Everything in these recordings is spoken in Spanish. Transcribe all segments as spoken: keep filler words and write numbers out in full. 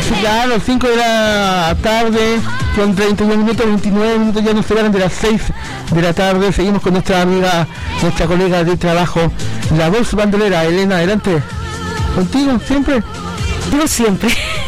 Sí, claro, cinco de la tarde, con treinta y uno minutos, veintinueve minutos ya nos separan de las seis de la tarde. Seguimos con nuestra amiga, nuestra colega de trabajo, la voz bandolera. Elena, adelante. ¿Contigo siempre? Yo siempre.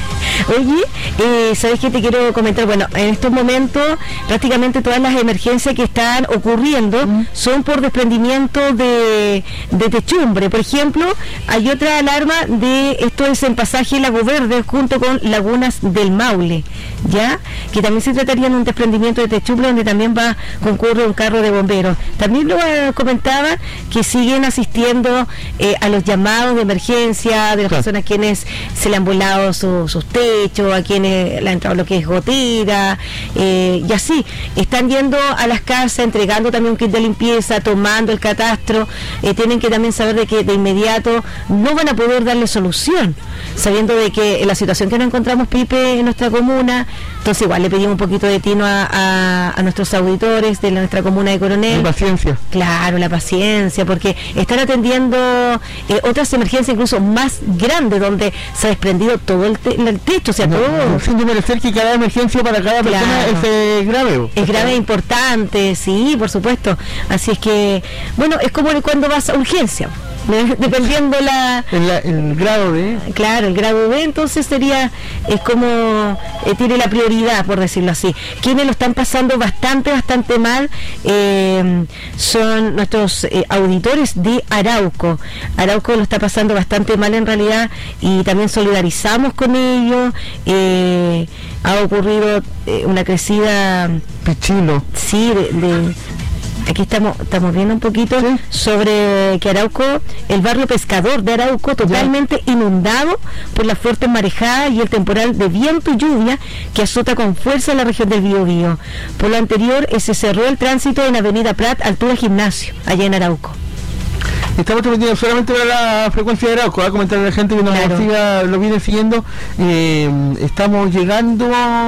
Oye, eh, ¿sabes qué te quiero comentar? Bueno, en estos momentos prácticamente todas las emergencias que están ocurriendo mm. son por desprendimiento de, de techumbre. Por ejemplo, hay otra alarma de, esto es en pasaje Lago Verde junto con Lagunas del Maule, ¿ya? Que también se trataría de un desprendimiento de techumbre donde también va concurre un carro de bomberos. También lo eh, comentaba que siguen asistiendo eh, a los llamados de emergencia de las personas quienes se le han volado su, sus techos, a quienes le ha entrado lo que es gotera, eh, y así están yendo a las casas, entregando también un kit de limpieza, tomando el catastro. Eh, tienen que también saber de que de inmediato no van a poder darle solución, sabiendo de que en la situación que nos encontramos, Pipe, en nuestra comuna. Entonces igual le pedimos un poquito de tino a, a, a nuestros auditores de la, nuestra comuna de Coronel. La paciencia. Claro, la paciencia, porque están atendiendo eh, otras emergencias incluso más grandes, donde se ha desprendido todo el, te el techo, o sea, no, todo. Sin merecer que cada emergencia para cada claro. persona es eh, grave. Es grave e importante, sí, por supuesto. Así es que, bueno, es como cuando vas a urgencia. Dependiendo la el, el grado de claro el grado de entonces sería es como eh, tiene la prioridad, por decirlo así. Quienes lo están pasando bastante bastante mal eh, son nuestros eh, auditores de Arauco. Arauco lo está pasando bastante mal en realidad, y también solidarizamos con ellos. Eh, ha ocurrido eh, una crecida Pichilo sí de, de aquí estamos estamos viendo un poquito ¿sí? sobre que Arauco, el barrio Pescador de Arauco, totalmente ya. inundado por las fuertes marejadas y el temporal de viento y lluvia que azota con fuerza en la región del Biobío. Por lo anterior, eh, se cerró el tránsito en Avenida Prat, altura Gimnasio, allá en Arauco. Estamos transmitiendo solamente para la frecuencia de Arauco, va a comentar a la gente que nos claro. siga, lo viene siguiendo. Eh, estamos llegando,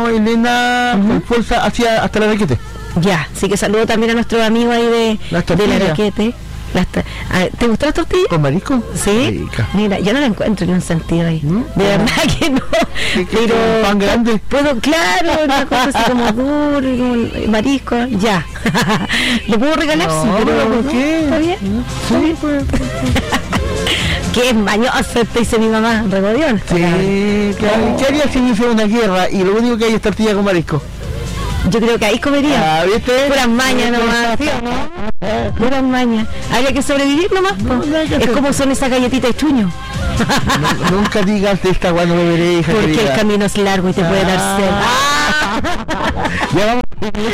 Elena, uh-huh. con fuerza hacia hasta la Requete. Ya, así que saludo también a nuestro amigo ahí de, de la Requete. Las ¿Te gustó las tortillas? ¿Con marisco? Sí. Rica. Mira, yo no la encuentro ni un sentido ahí. ¿No? De verdad que no. ¿Qué, qué, pero pan grande? Puedo, claro, una cosa así como duro, como marisco, ya. ¿Lo puedo regalar? No, sí, pero ¿por qué? ¿Está bien? Sí, ¿Está bien? Pues. Qué mañoso, te dice mi mamá, regodión. Sí, claro. ¿Qué haría si hubiese una guerra y lo único que hay es tortilla con marisco? Yo creo que ahí comería. Ah, ¿viste? Puras mañas nomás, ¿sí o no? Puras mañas. Habría que sobrevivir nomás. No, no es hacer. Como son esas galletitas de chuño. No, nunca digas de esta cuando beberé, hija. Porque querida. El camino es largo y te ah. puede dar sed. Ah. Ya vamos.